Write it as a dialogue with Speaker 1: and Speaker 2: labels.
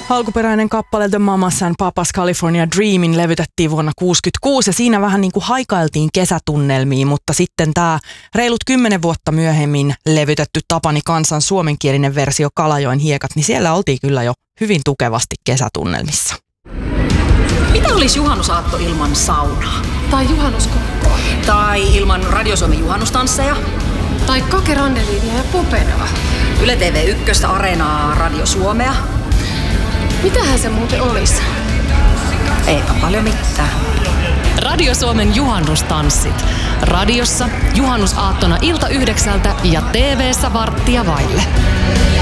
Speaker 1: Alkuperäinen kappale The Mamas and Papas California Dreamin levytettiin vuonna 1966 ja siinä vähän niin kuin haikailtiin kesätunnelmiin, mutta sitten tämä reilut 10 vuotta myöhemmin levytetty Tapani Kansan suomenkielinen versio Kalajoen hiekat, niin siellä oltiin kyllä jo hyvin tukevasti kesätunnelmissa.
Speaker 2: Mitä olisi juhannusaatto ilman saunaa?
Speaker 3: Tai juhannuskokkoa.
Speaker 2: Tai ilman Radio Suomen juhannustansseja?
Speaker 3: Tai Kake Randeliinia ja Popenaa.
Speaker 2: Yle TV1, Areenaa, Radio Suomea.
Speaker 3: Mitähän se muuten olisi?
Speaker 2: Eipä paljon mitään.
Speaker 4: Radio Suomen juhannustanssit. Radiossa juhannusaattona ilta 9 ja TV:ssä 8:15.